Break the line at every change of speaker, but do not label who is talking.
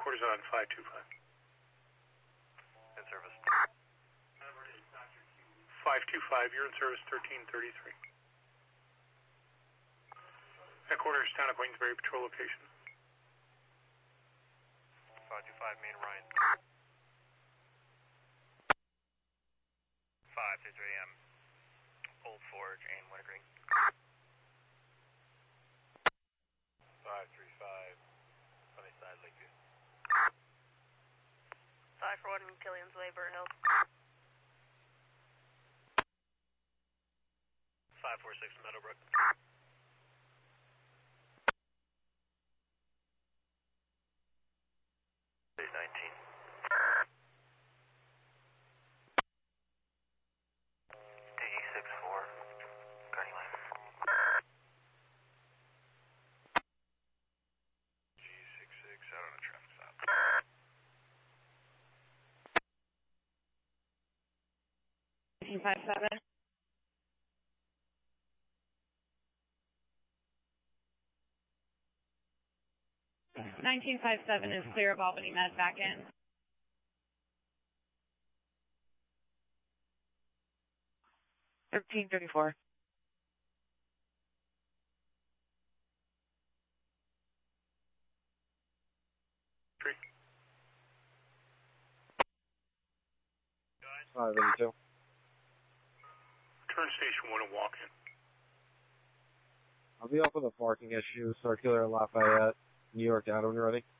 Headquarters on 525.
In service.
525, you're in service 1333. Headquarters, town of Queensbury, patrol location.
525, main Ryan. 523 AM, Old Forge and Wintergreen. 535, Sunnyside, Lakeview.
541, Killian's Way, Burnt Hill.
546, Meadowbrook. 19. DE64, Gurney Lane. G66, out on a traffic stop.
$19.57. $19.57 is clear of Albany Med back in. $13.34.
Three.
582.
Turn station 1 and walk in.
I'll be up with a parking issue, circular Lafayette, New York out when you're ready.